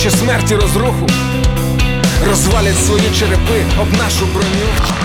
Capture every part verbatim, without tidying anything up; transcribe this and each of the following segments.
чи смерті розруху, розвалять свої черепи об нашу броню.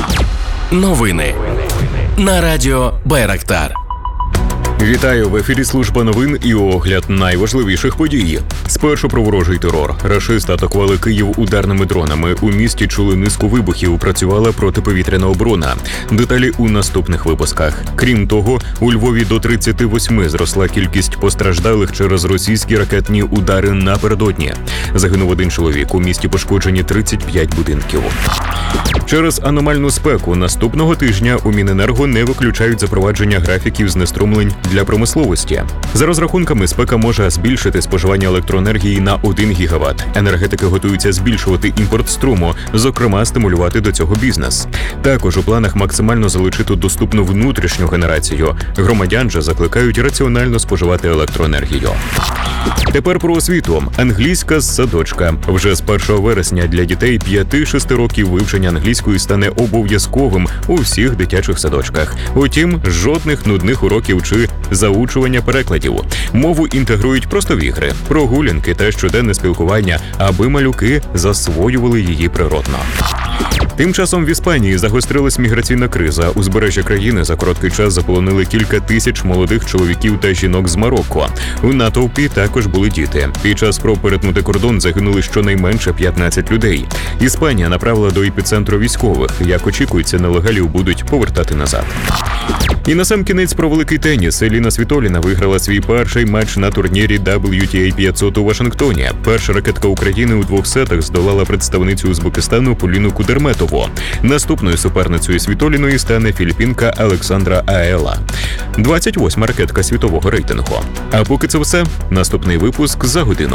Новини на радіо Байрактар. Вітаю, в ефірі служба новин і огляд найважливіших подій. Спершу про ворожий терор. Рашисти атакували Київ ударними дронами. У місті чули низку вибухів, працювала протиповітряна оборона. Деталі у наступних випусках. Крім того, у Львові до тридцяти восьми зросла кількість постраждалих через російські ракетні удари напередодні. Загинув один чоловік, у місті пошкоджені тридцять п'ять будинків. Через аномальну спеку наступного тижня у Міненерго не виключають запровадження графіків знеструмлень для промисловості. За розрахунками, спека може збільшити споживання електроенергії на один гігават. Енергетики готуються збільшувати імпорт струму, зокрема стимулювати до цього бізнес. Також у планах максимально залучити доступну внутрішню генерацію. Громадян же закликають раціонально споживати електроенергію. Тепер про освіту. Англійська з садочка. Вже з першого вересня для дітей п'яти-шести років вивчення англійської стане обов'язковим у всіх дитячих садочках. Утім, жодних нудних уроків чи заучування перекладів. Мову інтегрують просто в ігри, прогулянки та щоденне спілкування, аби малюки засвоювали її природно. Тим часом в Іспанії загострилась міграційна криза. Узбережжя країни за короткий час заполонили кілька тисяч молодих чоловіків та жінок з Марокко. У натовпі також були діти. Під час спроб перетнути кордон загинули щонайменше п'ятнадцять людей. Іспанія направила до епіцентру військових. Як очікується, нелегалів будуть повертати назад. І насамкінець про великий теніс. Еліна Світоліна виграла свій перший матч на турнірі дабл ю ті ей п'ятсот у Вашингтоні. Перша ракетка України у двох сетах здолала представницю Узбекистану Поліну Кудерметову. Наступною суперницею Світоліної стане філіппінка Олександра Аела. двадцять восьма ракетка світового рейтингу. А поки це все, наступний випуск за годину.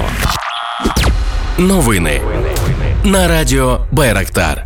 Новини на радіо Байрактар.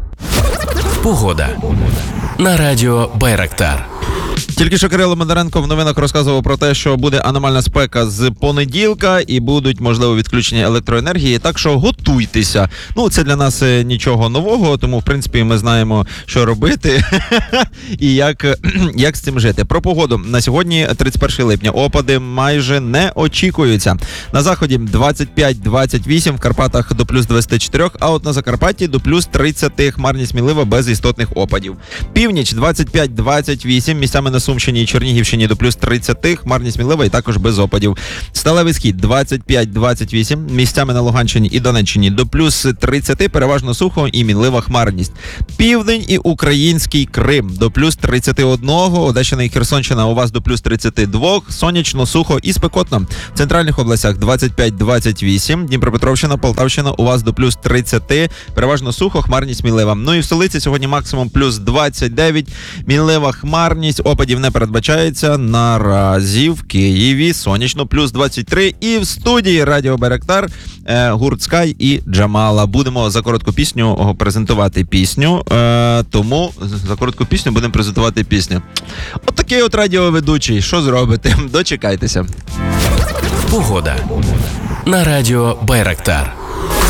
Погода на радіо Байрактар. Тільки що Кирило Бондаренко в новинах розказував про те, що буде аномальна спека з понеділка і будуть, можливо, відключення електроенергії, так що готуйтеся. Ну, це для нас нічого нового, тому, в принципі, ми знаємо, що робити і як, як з цим жити. Про погоду. На сьогодні, тридцять перше липня, опади майже не очікуються. На заході двадцять п'ять двадцять вісім, в Карпатах до плюс двадцять чотири, а от на Закарпатті до плюс тридцять, хмарність смілива без істотних опадів. Північ двадцять п'ять двадцять вісім, місцями на Сумщині і Чернігівщині до плюс тридцять, хмарність смілива і також без опадів. Сталевий схід двадцять п'ять двадцять вісім, місцями на Луганщині і Донеччині до плюс тридцять, переважно сухо і мінлива хмарність. Південь і український Крим до плюс тридцять один, Одещина і Херсонщина у вас до плюс тридцять два, сонячно, сухо і спекотно. В центральних областях двадцять п'ять двадцять вісім, Дніпропетровщина, Полтавщина у вас до плюс тридцять, переважно сухо, хмарність смілива. Ну і в столиці сьогодні максимум плюс двадцять дев'ять, мінлива хмарність, опадів не передбачається. Наразі в Києві сонячно, плюс двадцять три. І в студії Радіо Байрактар е, гурт Скай і Джамала. Будемо за коротку пісню презентувати пісню. Е, тому за коротку пісню будемо презентувати пісню. От такий от радіоведучий. Що зробите? Дочекайтеся. Погода на радіо Байрактар.